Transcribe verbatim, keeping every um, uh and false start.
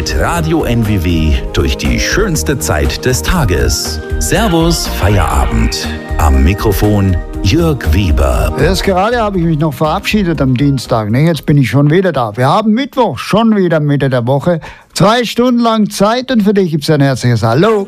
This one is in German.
mit Radio N W W durch die schönste Zeit des Tages. Servus, Feierabend. Am Mikrofon Jörg Weber. Erst gerade habe ich mich noch verabschiedet am Dienstag. Ne? Jetzt bin ich schon wieder da. Wir haben Mittwoch, schon wieder Mitte der Woche. Zwei Stunden lang Zeit und für dich gibt es ein herzliches Hallo.